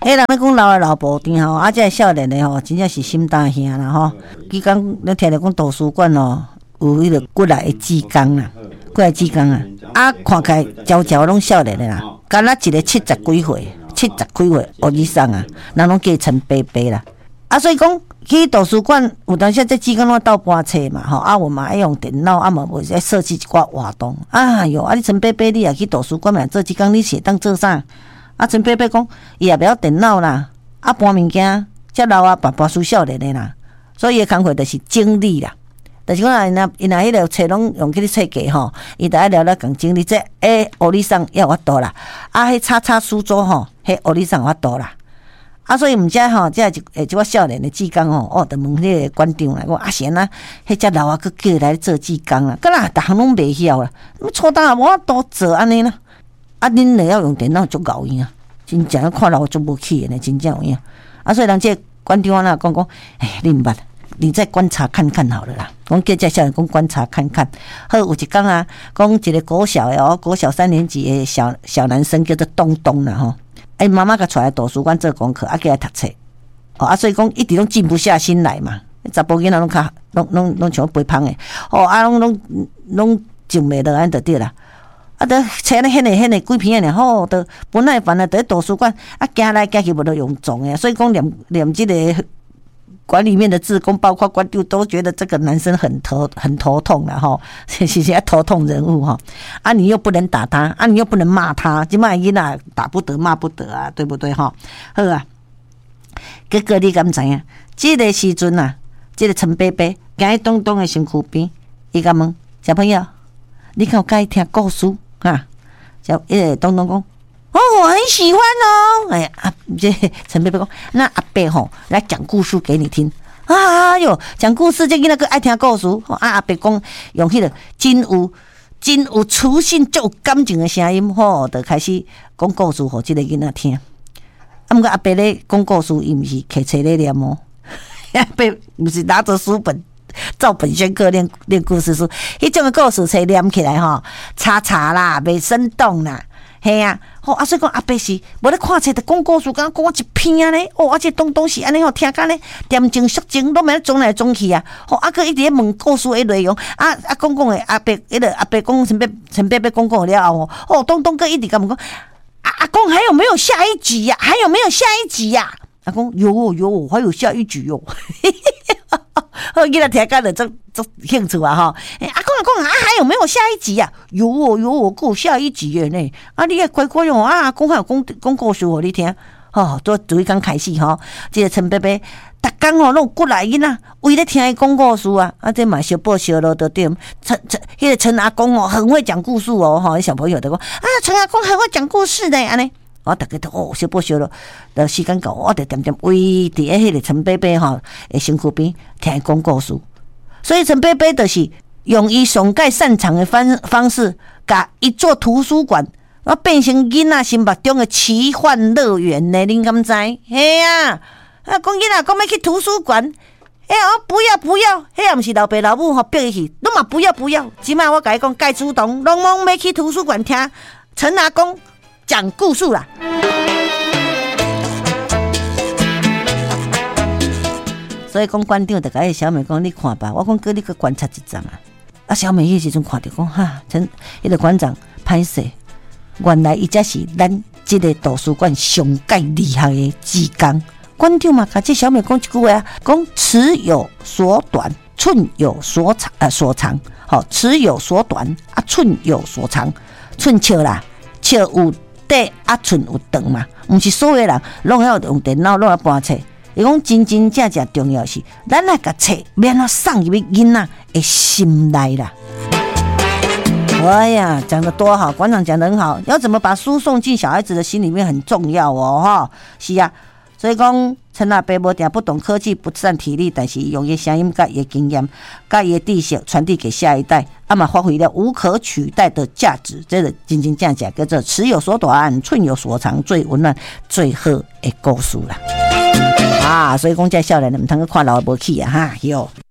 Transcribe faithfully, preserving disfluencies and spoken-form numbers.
迄人咧讲老的老婆甜吼，啊，这少年的吼，真正是心大兄啦吼。伊讲，咱听着讲图书馆哦，有迄个骨来的志工啦，骨来志工啊，啊，看起来娇娇拢少年的啦，敢若一个七十几岁，七十几岁学以上啊，人拢叫陈伯伯啦。啊，所以讲去图书馆，有当时这志工拢倒搬册嘛，吼，啊，我嘛爱用电脑，啊嘛无爱设计一寡活动。啊哟，啊你陈伯伯你也去图书馆嘛做志工，你是当做啥？啊，陈伯伯讲，伊也不晓电脑啦，啊搬物件，遮老啊跋跋输少年的啦，所以伊工课就是整理啦。但是讲因若因若迄个册拢用去咧册架吼，伊就爱了了共整理这诶，学理上要我多啦，啊，迄叉叉书桌吼，迄学理上我多啦。啊，所以毋知吼，这一诶，即个少年的志工吼，哦，就问迄个馆长来讲，啊，是安那，迄只老啊，佮叫来做志工啦，敢若逐项拢袂晓啦，初当也无法度做安尼啦。啊，恁若要用电脑足够用啊，真正看老足无起的呢，真正有影。啊，所以人这馆长啊讲讲，哎，你毋捌，你再观察看看好了啦。讲叫这少年讲观察看看。好，有一天啊，讲一个国小的哦，国小三年级的小小男生叫做东东啦吼。哎，妈妈甲带来图书馆做功课，啊，叫来读册。哦，啊，所以讲一直拢静不下心来嘛。查甫囡仔拢较拢拢拢像肥胖的，哦，啊，拢拢拢静袂落安就对啦。啊，得找咧迄个迄个几篇尔，吼，得不耐烦了，得图书馆啊，行来行去无得用总诶，所以讲连连这个馆里面的志工，包括馆长都觉得这个男生很头很头痛了吼，是是头痛人物哈。啊，你又不能打他，啊，你又不能骂他，即摆囡仔打不得骂不得啊，对不对哈？好啊，结果你敢知影？这个时阵啊，这个陈伯伯行去东东的身躯边，伊甲问小朋友，你敢有介意听故事？啊，小迄个东东讲，哦，我很喜欢哦。哎呀，啊，这陈伯伯讲，那阿伯吼来讲故事给你听。啊哟，讲故事这囡仔个爱听故事。啊，阿伯讲用迄个真有真有磁性、足有感情的声音，吼，就开始讲故事，互这个囡仔听。啊，毋过阿伯咧讲故事，伊毋是摕册咧念哦，阿伯毋是拿着书本。照本宣科念念故事书，迄种的故事册念起来吼，叉叉啦，袂生动啦，嘿啊，吼啊，所以讲阿伯是无咧看册，就讲故事，敢讲一篇咧，哦，啊，这东东是安尼吼，听甲咧恬静肃静，拢免咧转来转去啊，吼，啊，佮一直咧问故事的内容，啊啊，讲讲诶，阿伯，迄个阿伯讲陈伯陈伯伯讲讲了后，哦，东东佮一直甲问讲，啊阿公还有没有下一集呀、啊？还有没有下一集呀、啊？阿公有有，还有下一集哟。好，囡仔听甲就足足兴趣啊！吼，哎，阿公阿公啊，还有没有下一集啊？有哦有哦，还有下一集的呢！啊，你也乖乖哦啊！阿公还有讲讲故事互你听，吼，做从伊刚开始吼，这个陈伯伯，逐工吼拢过来囡仔，为咧听伊讲故事啊！啊，这嘛小报小路的对，陈陈迄个陈阿公哦，很会讲故事哦，吼，小朋友都讲啊，陈阿公很会讲故事呢，安尼。我大家都哦，小报小了，的时间到，我就点点围伫咧迄个陈伯伯吼诶身躯边听伊讲故事。所以陈伯伯就是用伊上介擅长的方方式，甲一座图书馆，我变成囡仔心目中的奇幻乐园呢。恁敢知？嘿啊！啊，讲囡仔讲要去图书馆，哎哦，不要不要，迄也毋是老爸老母吼逼伊去，拢嘛不要不要。即摆我甲伊讲，介主动，拢拢要去图书馆听陈阿公讲故事啦。所以讲馆长就甲迄小妹讲，你看吧，我讲叫你去观察一阵啊。啊，小妹迄时阵看着讲，哈，陈迄个馆长歹势，原来伊才是咱即个图书馆上介厉害的志工。馆长嘛，甲这小妹讲一句话啊，讲尺有所短，寸有所长，呃，所长。好，尺有所短，啊，寸有所长。寸尺啦，尺有短，啊，寸有长嘛。毋是所有人拢要用电脑，拢要搬册。伊讲真真正正重要是，咱来甲册免啊送入囡仔的心内啦。哎呀，讲得多好，馆长讲得很好。要怎么把书送进小孩子的心里面很重要哦，哈，是啊。所以讲，陈阿伯无定不懂科技，不善体力，但是用伊声音甲伊经验，甲伊知识传递给下一代，啊嘛发挥了无可取代的价值。这个真真正正叫做尺有所短，寸有所长，最温暖、最好的故事啦。啊，所以讲这少年唔通去看老无起啊，哈，哟。